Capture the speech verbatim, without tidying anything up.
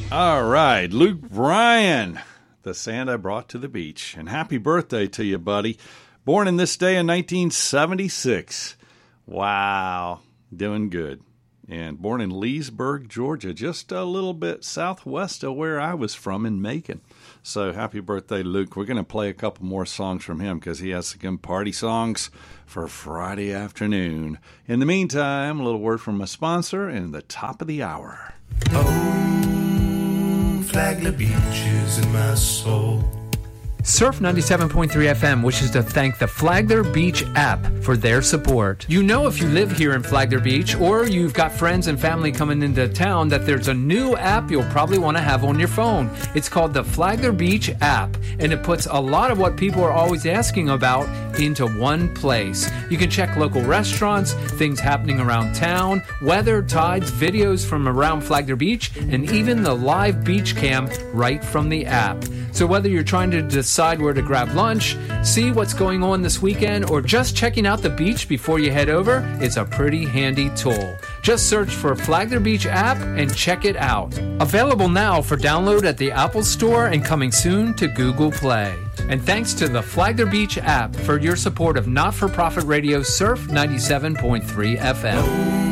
All right, Luke Bryan, the sand I brought to the beach. And happy birthday to you, buddy. Born in this day in nineteen seventy-six. Wow, doing good. And born in Leesburg, Georgia, just a little bit southwest of where I was from in Macon. So happy birthday, Luke. We're going to play a couple more songs from him because he has some party songs for Friday afternoon. In the meantime, a little word from a sponsor and the top of the hour. Oh, Flagler Beach is in my soul. Surf ninety-seven point three F M wishes to thank the Flagler Beach app for their support. You know, if you live here in Flagler Beach or you've got friends and family coming into town, that there's a new app you'll probably want to have on your phone. It's called the Flagler Beach app, and it puts a lot of what people are always asking about into one place. You can check local restaurants, things happening around town, weather, tides, videos from around Flagler Beach, and even the live beach cam right from the app. So whether you're trying to decide where to grab lunch, see what's going on this weekend, or just checking out the beach before you head over, it's a pretty handy tool. Just search for Flagler Beach app and check it out. Available now for download at the Apple Store and coming soon to Google Play. And thanks to the Flagler Beach app for your support of not-for-profit radio Surf ninety-seven point three F M.